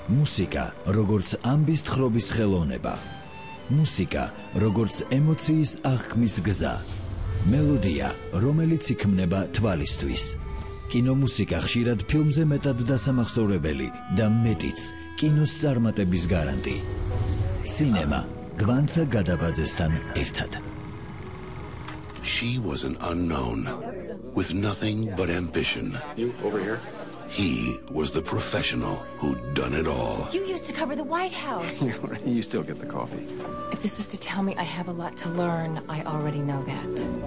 მუსიკა, როგორც ამბის თხრობის ხელოვნება. მუსიკა, როგორც ემოციის აღქმის გზა. მელოდია, რომელიც იქმნება თვალისთვის. კინომუსიკა ხშირად ფილმზე მეტად დასამახსოვრებელი და მეტიც კინოს წარმატების გარანტი. სინემა, გვანცა გადაბაძესთან ერთად. She was an unknown, with nothing but ambition. You over here? He was the professional who'd done it all. You used to cover the White House. You still get the coffee. If this is to tell me I have a lot to learn, I already know that.